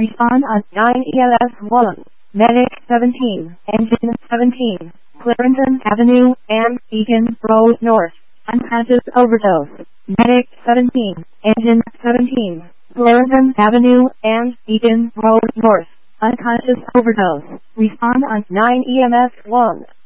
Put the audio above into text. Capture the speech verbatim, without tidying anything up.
Respond on nine E M S one. Medic seventeen. Engine seventeen. Clarendon Avenue and Beacon Road North. Unconscious overdose. Medic seventeen. Engine seventeen. Clarendon Avenue and Beacon Road North. Unconscious overdose. Respond on nine E M S one.